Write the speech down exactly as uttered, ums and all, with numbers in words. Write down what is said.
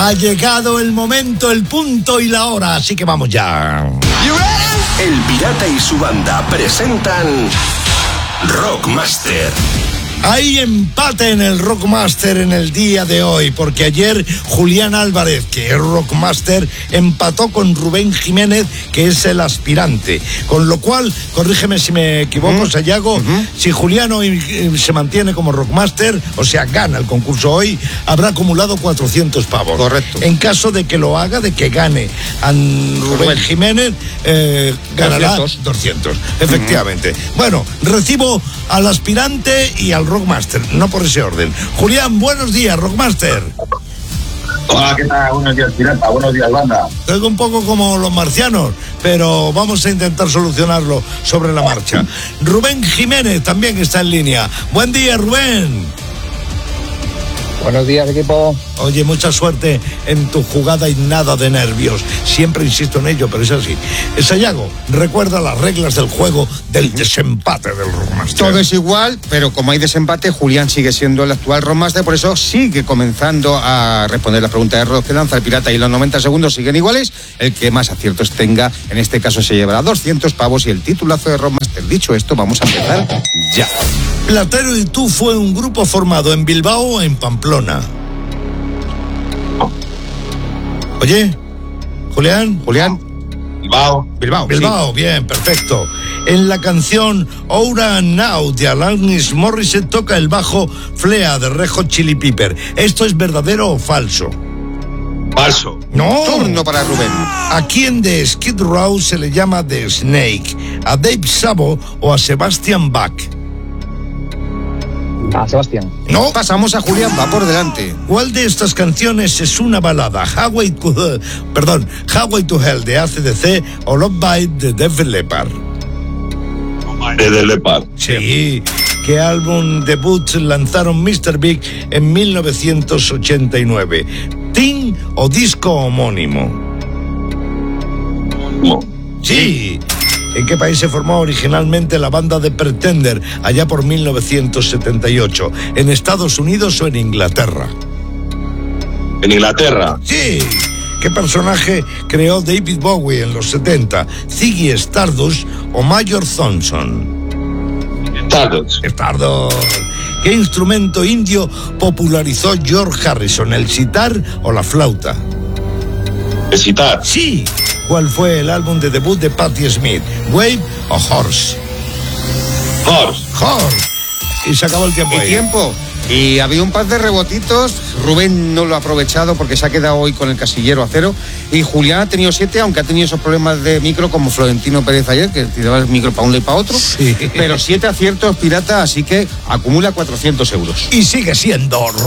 Ha llegado el momento, el punto y la hora, así que vamos ya. El Pirata y su banda presentan Rockmaster. Hay empate en el Rockmaster en el día de hoy, porque ayer Julián Álvarez, que es Rockmaster, empató con Rubén Jiménez, que es el aspirante. Con lo cual, corrígeme si me equivoco, uh-huh. Sayago, uh-huh. si Julián hoy se mantiene como Rockmaster, o sea, gana el concurso hoy, habrá acumulado cuatrocientos pavos. Correcto. En caso de que lo haga, de que gane a Rubén, Rubén. Jiménez, eh, ganará doscientos. doscientos, efectivamente. Uh-huh. Bueno, recibo al aspirante y al Rockmaster, no por ese orden. Julián, buenos días, Rockmaster. Hola, ¿qué tal? Buenos días, Pirata. Buenos días, banda. Estoy un poco como los marcianos, pero vamos a intentar solucionarlo sobre la marcha. Rubén Jiménez también está en línea. Buen día, Rubén. Buenos días, equipo. Oye, mucha suerte en tu jugada y nada de nervios. Siempre insisto en ello, pero es así. Sayago, recuerda las reglas del juego del desempate del Rockmaster. Todo es igual, pero como hay desempate, Julián sigue siendo el actual Rockmaster, por eso sigue comenzando a responder las preguntas de rock que lanza el Pirata y los noventa segundos siguen iguales. El que más aciertos tenga, en este caso se llevará doscientos pavos y el titulazo de Rockmaster. Dicho esto, vamos a empezar ya. Platero y tú fue un grupo formado en Bilbao o en Pamplona. Oye, Julián. Julián. Bilbao. Bilbao, Bilbao, sí. Bien, perfecto. En la canción Oura Now de Alanis Morissette toca el bajo Flea de Red Hot Chili Pepper. ¿Esto es verdadero o falso? Falso. No. Turno para Rubén. ¿A quién de Skid Row se le llama The Snake? ¿A Dave Sabo o a Sebastian Bach? A Sebastián. No. Pasamos a Julián, va por delante. ¿Cuál de estas canciones es una balada? Highway to, uh, perdón, Highway to Hell de A C D C o Love Bite de Def Leppard. De Def Leppard. Sí. ¿Qué álbum debut lanzaron mister Big en mil novecientos ochenta y nueve? ¿Teen o disco homónimo? No. Sí. ¿En qué país se formó originalmente la banda de Pretender, allá por mil novecientos setenta y ocho? ¿En Estados Unidos o en Inglaterra? En Inglaterra. Sí. ¿Qué personaje creó David Bowie en los setenta? ¿Ziggy Stardust o Major Thompson? Stardust. Stardust. ¿Qué instrumento indio popularizó George Harrison, el sitar o la flauta? El sitar. Sí. ¿Cuál fue el álbum de debut de Patti Smith? ¿Wave o Horse? Horse. Horse. Y se acabó el tiempo. Y ahí. tiempo. Y había un par de rebotitos. Rubén no lo ha aprovechado porque se ha quedado hoy con el casillero a cero. Y Julián ha tenido siete, aunque ha tenido esos problemas de micro como Florentino Pérez ayer, que tiraba el micro para un lado y para otro. Sí. Pero siete aciertos, Pirata, así que acumula cuatrocientos euros. Y sigue siendo